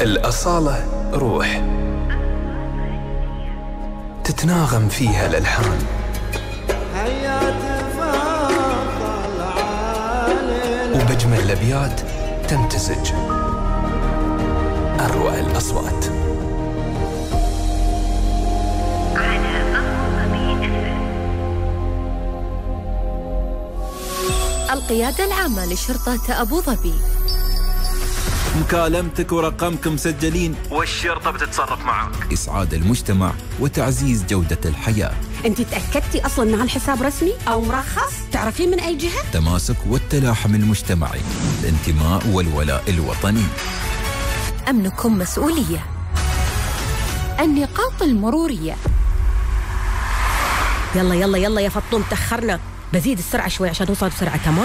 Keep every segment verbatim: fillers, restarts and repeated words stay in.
الأصالة روح تتناغم فيها الألحان، وبجمل الأبيات تمتزج أروع الأصوات. القيادة العامة لشرطة أبو ظبي. مكالمتك ورقمك مسجلين والشرطة بتتصرف معك. إسعاد المجتمع وتعزيز جودة الحياة. أنت تأكدتي أصلاً أن هالحساب رسمي أو مرخص؟ تعرفين من أي جهة؟ تماسك والتلاحم المجتمعي، الانتماء والولاء الوطني. أمنكم مسؤولية. النقاط المرورية. يلا يلا يلا يا فطوم، تأخرنا، بزيد السرعة شوي عشان نوصل بسرعة. تمام؟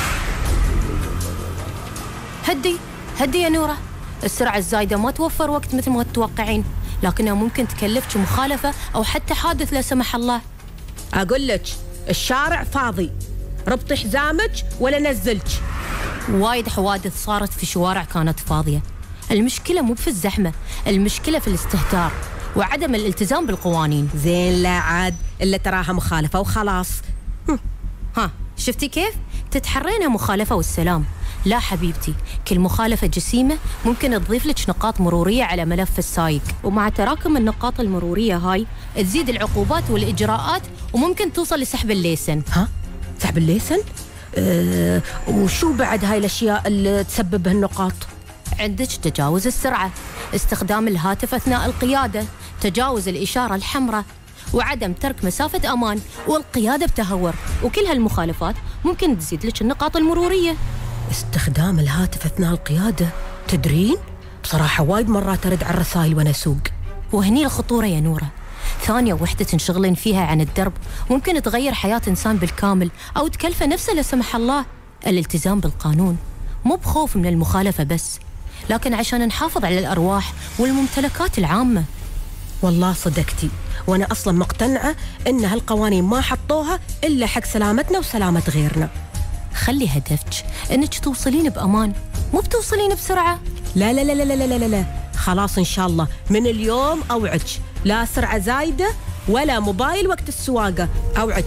هدي هدي يا نورة، السرعة الزايدة ما توفر وقت مثل ما تتوقعين، لكنها ممكن تكلفك مخالفة أو حتى حادث لا سمح الله. أقول لك الشارع فاضي، ربطي حزامك ولا نزلك. وايد حوادث صارت في شوارع كانت فاضية. المشكلة مو في الزحمة، المشكلة في الاستهتار وعدم الالتزام بالقوانين. زين، لا عاد إلا تراها مخالفة وخلاص. ها شفتي كيف؟ تتحرينها مخالفة والسلام. لا حبيبتي، كل مخالفة جسيمة ممكن تضيف لك نقاط مرورية على ملف السايق، ومع تراكم النقاط المرورية هاي تزيد العقوبات والإجراءات وممكن توصل لسحب الليسن. ها؟ سحب الليسن؟ أه وشو بعد هاي الأشياء اللي تسبب هالنقاط؟ عندك تجاوز السرعة، استخدام الهاتف أثناء القيادة، تجاوز الإشارة الحمراء، وعدم ترك مسافة أمان، والقيادة بتهور، وكل هالمخالفات ممكن تزيد لك النقاط المرورية. استخدام الهاتف أثناء القيادة، تدرين؟ بصراحة وايد مرات أرد على الرسائل وأنا أسوق. وهني الخطورة يا نورة، ثانية وحدة تنشغلين فيها عن الدرب ممكن تغير حياة إنسان بالكامل أو تكلفه نفسه لا سمح الله. الالتزام بالقانون مو بخوف من المخالفة بس، لكن عشان نحافظ على الأرواح والممتلكات العامة. والله صدقتي، وأنا أصلا مقتنعة إن هالقوانين ما حطوها إلا حق سلامتنا وسلامة غيرنا. خلي هدفك إنك توصلين بأمان، مو بتوصلين بسرعة. لا لا لا لا لا لا لا, لا. خلاص إن شاء الله من اليوم أوعج، لا سرعة زايدة ولا موبايل وقت السواقة، أوعج.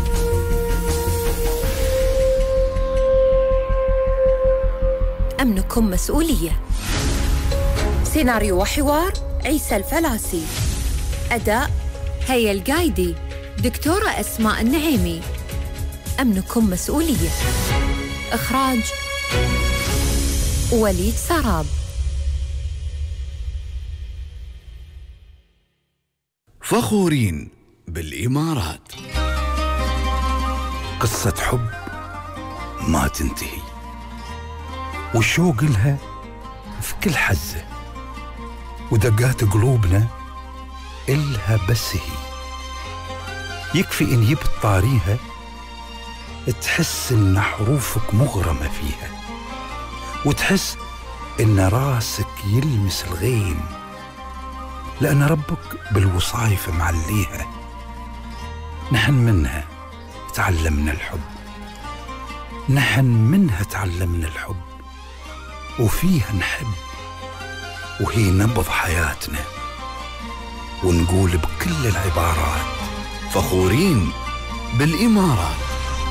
أمنكم مسؤولية. سيناريو وحوار عيسى الفلاسي. أداء هيا القايدي، دكتورة أسماء النعيمي. أمنكم مسؤولية. إخراج وليد سراب. فخورين بالإمارات. قصة حب ما تنتهي، والشوق لها في كل حزة، ودقات قلوبنا إلها بس هي. يكفي إن يبت طاريها تحس إن حروفك مغرمة فيها، وتحس إن راسك يلمس الغيم، لأن ربك بالوصايف معليها. نحن منها تعلمنا الحب، نحن منها تعلمنا الحب، وفيها نحب، وهي نبض حياتنا. ونقول بكل العبارات: فخورين بالإمارات.